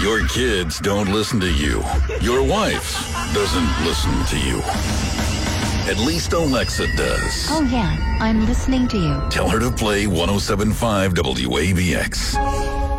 Your kids don't listen to you. Your wife doesn't listen to you. At least Alexa does. Oh, yeah, I'm listening to you. Tell her to play 107.5 WABX.